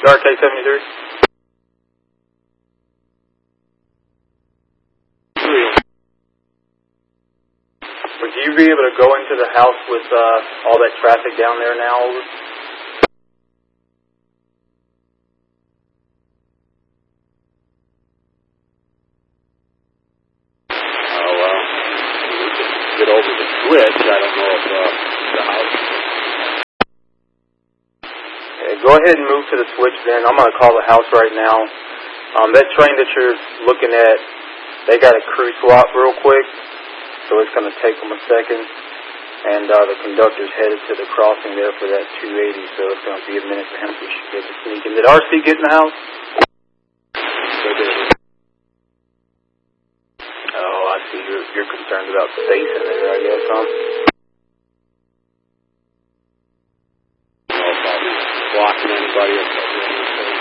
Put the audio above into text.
RK-73. Would you be able to go into the house with all that traffic down there now? Over? Get over the switch. I don't know if the house. Okay, go ahead and move to the switch then. I'm going to call the house right now. That train that you're looking at, they got a crew swap real quick, so it's going to take them a second. And the conductor's headed to the crossing there for that 280, so it's going to be a minute for him to get to sneak in. Did RC get in the house? Oh, I see. You're concerned about space in there, I guess, huh? I don't know if I'll be blocking anybody or anything.